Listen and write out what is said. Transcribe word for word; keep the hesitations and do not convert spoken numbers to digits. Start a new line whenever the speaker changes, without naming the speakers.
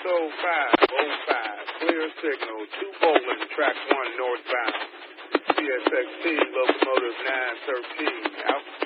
oh five oh five, clear signal, two Bowling, track one northbound. C S X T, locomotive nine thirteen, out.